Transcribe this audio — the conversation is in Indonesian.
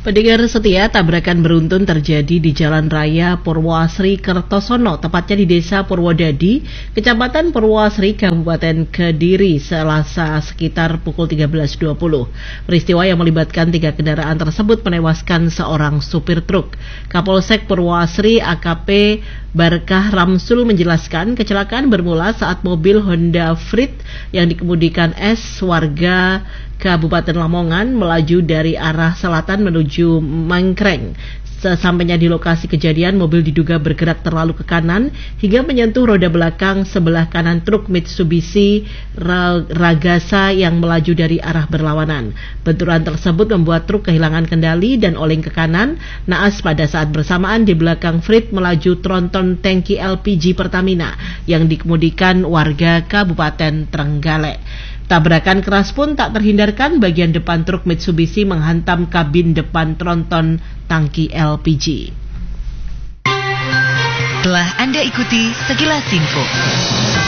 Pendengar setia, tabrakan beruntun terjadi di Jalan Raya Purwoasri Kertosono, tepatnya di Desa Purwodadi, Kecamatan Purwoasri, Kabupaten Kediri, Selasa sekitar pukul 13.20. Peristiwa yang melibatkan 3 kendaraan tersebut menewaskan seorang supir truk. Kapolsek Purwoasri AKP Barkah Ramsul menjelaskan kecelakaan bermula saat mobil Honda Freed yang dikemudikan S warga Kabupaten Lamongan melaju dari arah selatan menuju Mangkreng. Sesampainya di lokasi kejadian, mobil diduga bergerak terlalu ke kanan hingga menyentuh roda belakang sebelah kanan truk Mitsubishi Ragasa yang melaju dari arah berlawanan. Benturan tersebut membuat truk kehilangan kendali dan oleng ke kanan. Naas pada saat bersamaan di belakang Freed melaju tronton tangki LPG Pertamina yang dikemudikan warga Kabupaten Trenggalek. Tabrakan keras pun tak terhindarkan, bagian depan truk Mitsubishi menghantam kabin depan tronton tangki LPG. Telah Anda ikuti sekilas info.